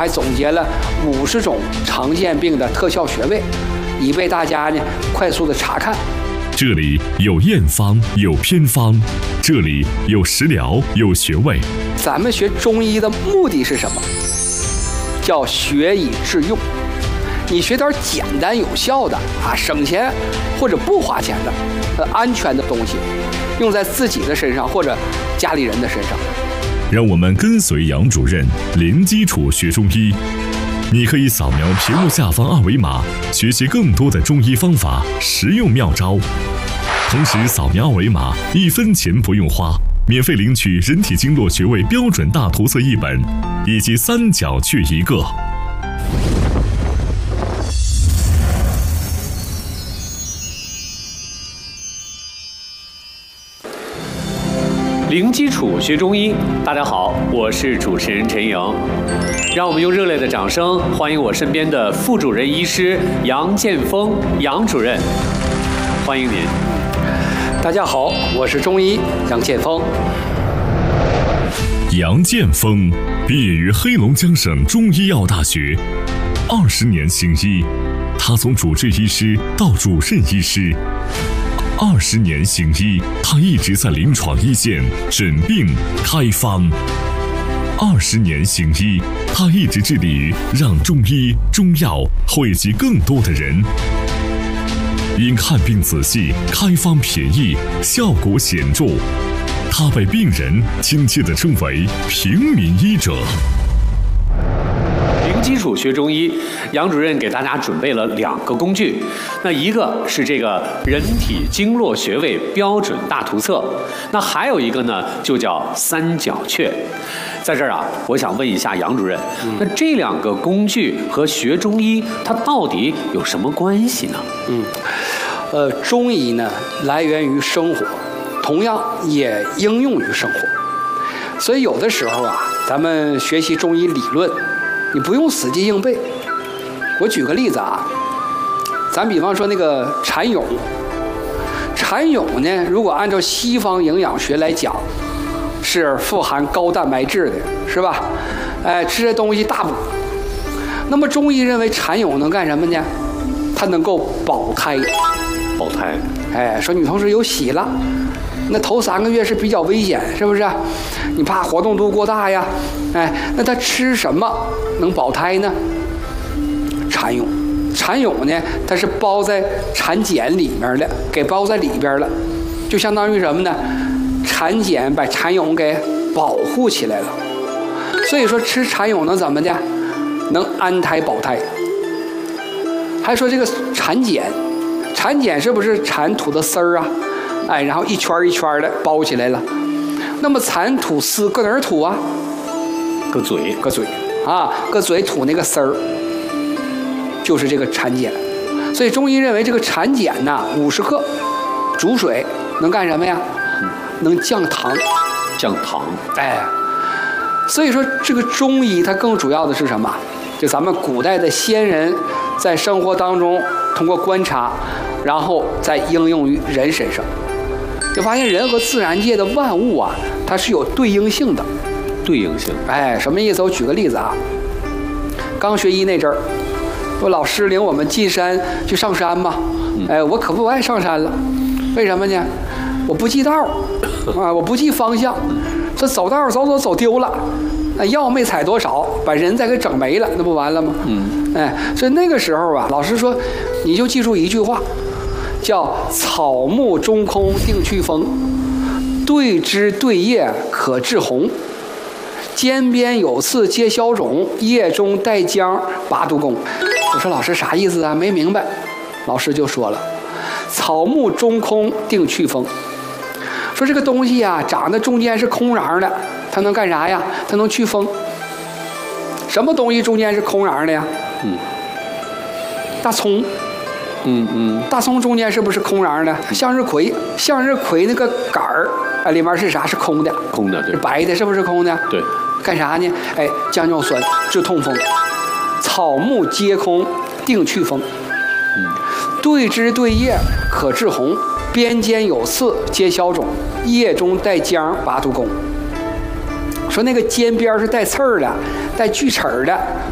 还总结了50种常见病的特效穴位，以备大家呢快速的查看。 这里有验方，有偏方，这里有食疗，有穴位。 咱们学中医的目的是什么？叫学以致用。你学点简单有效的省钱或者不花钱的安全的东西，用在自己的身上或者家里人的身上。 让我们跟随杨主任零基础学中医。你可以扫描屏幕下方2维码，学习更多的中医方法、实用妙招。同时扫描2维码，1分钱不用花，免费领取人体经络穴位标准大图册1本，以及3角穴1个。 零基础学中医，大家好，我是主持人陈莹。让我们用热烈的掌声欢迎我身边的副主任医师杨建峰杨主任，欢迎您。 大家好，我是中医杨建峰。 杨建峰毕业于黑龙江省中医药大学，20年行医，他从主治医师到主任医师。20年行医，他一直在临床一线诊病开方。20年行医，他一直致力于让中医中药惠及更多的人。因看病仔细、开方便宜、效果显著，他被病人亲切地称为平民医者。 基础学中医，杨主任给大家准备了2个工具，那一个是这个人体经络穴位标准大图册，那还有一个呢就叫3角穴。在这儿我想问一下杨主任，那这2个工具和学中医它到底有什么关系呢？ 中医呢来源于生活，同样也应用于生活，所以有的时候咱们学习中医理论，你不用死记硬背。我举个例子咱比方说那个蚕蛹，蚕蛹呢，如果按照西方营养学来讲，是富含高蛋白质的，是吧？吃这东西大补。那么中医认为蚕蛹能干什么呢？它能够保胎。 保胎。 说女同志有喜了，那头3个月是比较危险，是不是？你怕活动度过大呀？那他吃什么能保胎呢？蚕蛹。蚕蛹呢，它是包在蚕茧里面的，给包在里边了，就相当于什么呢？蚕茧把蚕蛹给保护起来了。所以说吃蚕蛹能怎么的？能安胎保胎。还说这个蚕茧，蚕茧是不是蚕吐的丝儿然后一圈一圈的包起来了。那么蚕吐丝搁哪儿吐啊？ 搁嘴搁嘴吐那个丝儿，就是这个蚕茧。所以中医认为这个蚕茧50克煮水能干什么呀？能降糖。 降糖。 所以说这个中医它更主要的是什么？就咱们古代的先人在生活当中通过观察，然后再应用于人身上，就发现人和自然界的万物它是有对应性的。 对应性。 什么意思？我举个例子刚学医那阵儿，我老师领我们进山去上山嘛，我可不爱上山了。为什么呢？我不记道我不记方向，这走道走丢了，药没采多少，把人再给整没了，那不完了吗？所以那个时候老师说，你就记住一句话，叫草木中空定祛风，对枝对叶可治红，尖边有刺皆消肿，叶中带浆拔毒功。我说老师啥意思没明白。老师就说了，草木中空定祛风，说这个东西长得中间是空瓤的，它能干啥呀？它能祛风。什么东西中间是空瓤的呀？大葱。大葱中间是不是空瓤的？向日葵那个杆儿里面是啥？是空的。 空的，对。 是白的，是不是空的？ 对。 干啥呢？降尿酸，治痛风。草木皆空，定祛风。对枝对叶可治红，边间有刺皆消肿，叶中带浆拔毒功。说那个尖边是带刺儿的，带锯齿儿的，